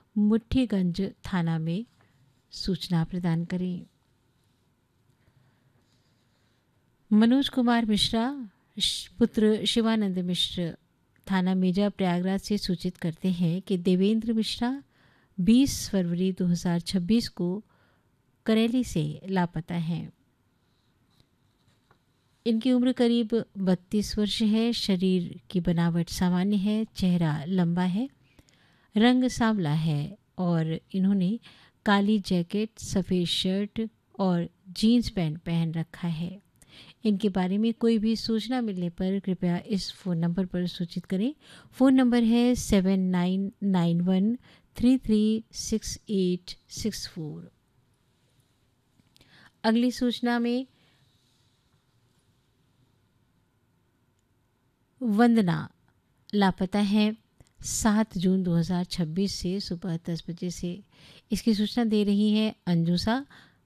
मुट्ठीगंज थाना में सूचना प्रदान करें। मनोज कुमार मिश्रा पुत्र शिवानंद मिश्र थाना मेजा प्रयागराज से सूचित करते हैं कि देवेंद्र मिश्रा 20 फरवरी 2026 को करेली से लापता हैं। इनकी उम्र करीब 32 वर्ष है। शरीर की बनावट सामान्य है, चेहरा लंबा है, रंग सांवला है और इन्होंने काली जैकेट, सफ़ेद शर्ट और जीन्स पैंट पहन रखा है। इनके बारे में कोई भी सूचना मिलने पर कृपया इस फ़ोन नंबर पर सूचित करें। फ़ोन नंबर है 7991336864। अगली सूचना में वंदना लापता है 7 जून 2026 से सुबह 10 बजे से। इसकी सूचना दे रही है अंजुसा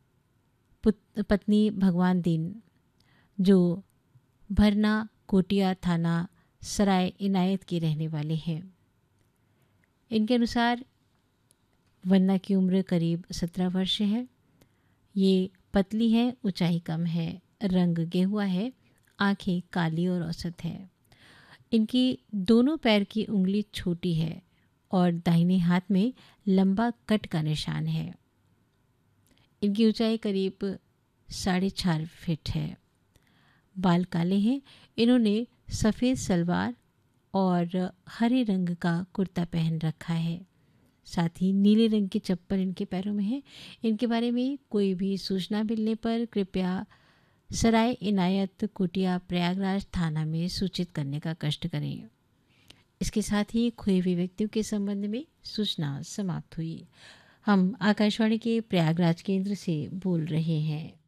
पत्नी भगवान दीन, जो भरना कोटिया थाना सराय इनायत के रहने वाले हैं। इनके अनुसार वंदना की उम्र करीब 17 वर्ष है। ये पतली है, ऊंचाई कम है, रंग गेहुआ है, आंखें काली और औसत है। इनकी दोनों पैर की उंगली छोटी है और दाहिने हाथ में लंबा कट का निशान है। इनकी ऊंचाई करीब 4.5 फीट है। बाल काले हैं। इन्होंने सफ़ेद सलवार और हरे रंग का कुर्ता पहन रखा है। साथ ही नीले रंग की चप्पल इनके पैरों में है। इनके बारे में कोई भी सूचना मिलने पर कृपया सराय इनायत कुटिया प्रयागराज थाना में सूचित करने का कष्ट करें। इसके साथ ही खोए हुए व्यक्तियों के संबंध में सूचना समाप्त हुई। हम आकाशवाणी के प्रयागराज केंद्र से बोल रहे हैं।